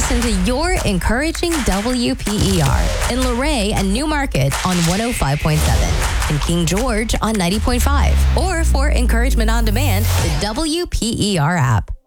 listen to your encouraging WPER in Luray and Newmarket on 105.7 and King George on 90.5. Or for encouragement on demand, the WPER app.